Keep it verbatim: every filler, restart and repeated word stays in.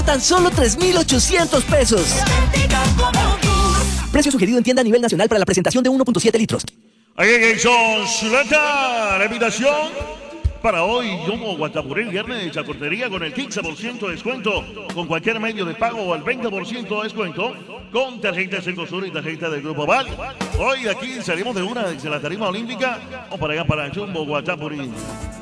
Tan solo tres mil ochocientos pesos. Precio sugerido en tienda a nivel nacional para la presentación de uno punto siete litros. Ahí en Son Zuleta, la invitación para hoy, Yomo Guatapurí, viernes de chacortería con el quince por ciento de descuento con cualquier medio de pago o el veinte por ciento de descuento con tarjetas Cencosur y tarjeta del Grupo Val. Hoy aquí salimos de una desde la tarima olímpica o para allá para Jumbo Guatapurí.